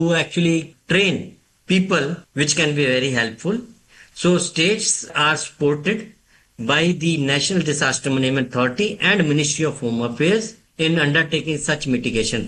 who actually train people, which can be very helpful. So states are supported by the National Disaster Management Authority and Ministry of Home Affairs in undertaking such mitigation